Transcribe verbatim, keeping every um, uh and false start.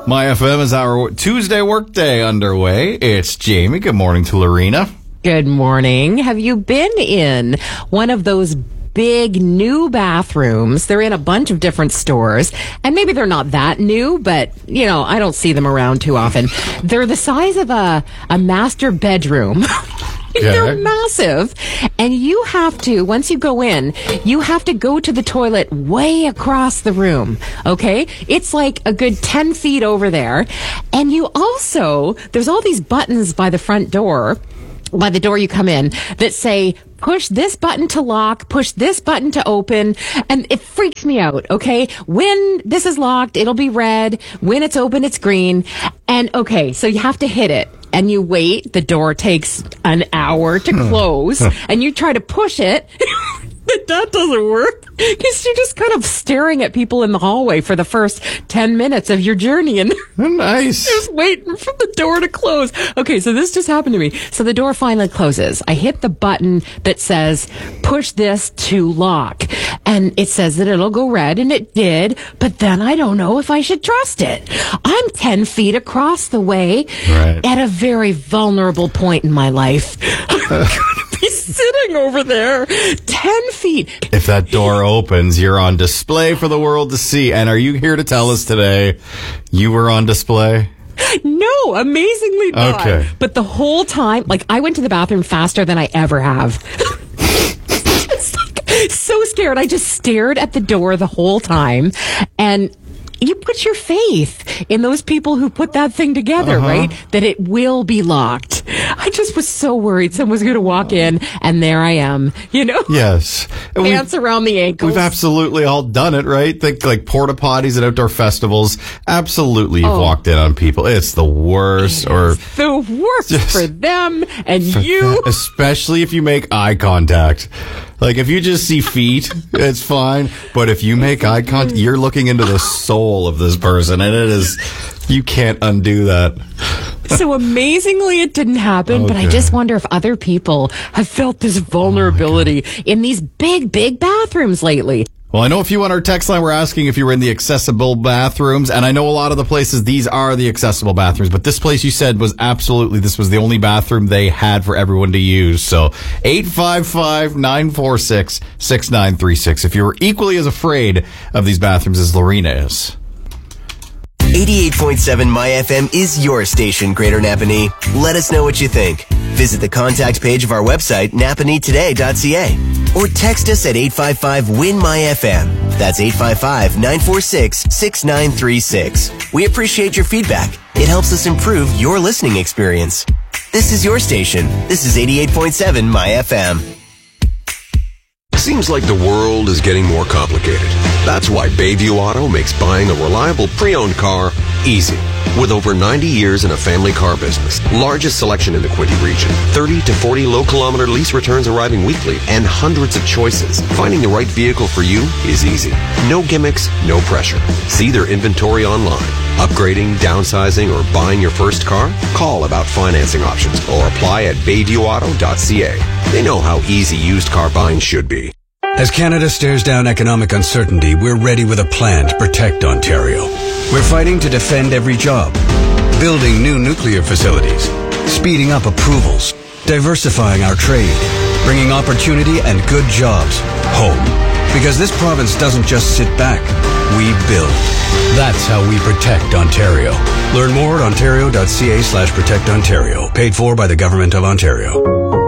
My F M is our Tuesday workday underway. It's Jamie. Good morning to Lorena. Good morning. Have you been in one of those big new bathrooms? They're in a bunch of different stores, and maybe they're not that new, but, you know, I don't see them around too often. They're the size of a, a master bedroom. Okay. They're massive. And you have to, once you go in, you have to go to the toilet way across the room. Okay? It's like a good ten feet over there. And you also, there's all these buttons by the front door, by the door you come in, that say, push this button to lock, push this button to open, and it freaks me out, okay? When this is locked, it'll be red. When it's open, it's green. And, okay, so you have to hit it. And you wait, the door takes an hour to close, and you try to push it. That doesn't work because you're just kind of staring at people in the hallway for the first ten minutes of your journey, and nice. Just waiting for the door to close. Okay, so this just happened to me. So the door finally closes. I hit the button that says push this to lock, and it says that it'll go red, and it did, but then I don't know if I should trust it. I'm ten feet across the way right. at a very vulnerable point in my life. I'm going to be sitting over there ten feet. If that door opens, you're on display for the world to see. And are you here to tell us today you were on display? No, amazingly not. Okay. But the whole time, like, I went to the bathroom faster than I ever have. It's like, so scared. I just stared at the door the whole time. And you put your faith in those people who put that thing together, uh-huh. right? That it will be locked. I just was so worried someone's going to walk in, and there I am, you know? Yes. Pants around the ankles. We've absolutely all done it, right? Think like porta potties at outdoor festivals. Absolutely, you've oh. walked in on people. It's the worst. Or the worst just for them and for you. Them, especially if you make eye contact. Like, if you just see feet, it's fine. But if you make eye contact, you're looking into the soul of this person, and it is, you can't undo that. So amazingly, it didn't happen, okay. But I just wonder if other people have felt this vulnerability oh in these big, big bathrooms lately. Well, I know a few on our text line were asking if you were in the accessible bathrooms, and I know a lot of the places, these are the accessible bathrooms, but this place you said was absolutely, this was the only bathroom they had for everyone to use. So eight five five, nine four six, six nine three six if you were equally as afraid of these bathrooms as Lorena is. eighty-eight point seven My F M is your station, Greater Napanee. Let us know what you think. Visit the contact page of our website, napanee today dot c a, or text us at eight five five, W I N, M Y F M. That's eight five five, nine four six, six nine three six. We appreciate your feedback. It helps us improve your listening experience. This is your station. This is eighty-eight point seven My F M. Seems like the world is getting more complicated. That's why Bayview Auto makes buying a reliable pre-owned car easy. With over ninety years in a family car business, largest selection in the Quinte region, thirty to forty low-kilometer lease returns arriving weekly, and hundreds of choices, finding the right vehicle for you is easy. No gimmicks, no pressure. See their inventory online. Upgrading, downsizing, or buying your first car? Call about financing options or apply at bayview auto dot c a. They know how easy used car buying should be. As Canada stares down economic uncertainty, we're ready with a plan to protect Ontario. We're fighting to defend every job, building new nuclear facilities, speeding up approvals, diversifying our trade, bringing opportunity and good jobs home. Because this province doesn't just sit back, we build. That's how we protect Ontario. Learn more at ontario dot c a slash protect Ontario. Paid for by the Government of Ontario.